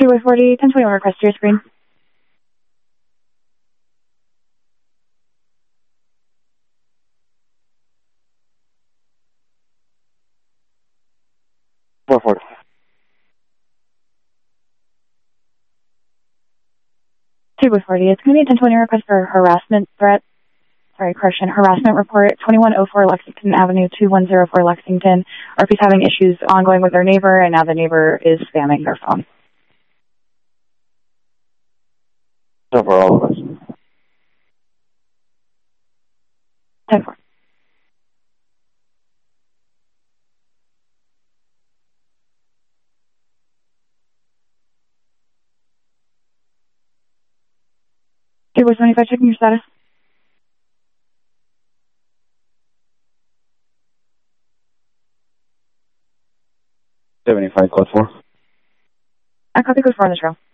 240, 1021 request to your screen. .440. It's going to be a 1020 request for harassment harassment report, 2104 Lexington Avenue, 2104 Lexington. RP's having issues ongoing with their neighbor, and now the neighbor is spamming their phone. So for all of us. 10-4. Voice 25, checking your status. .75, code 4. I copy code 4 on the trail.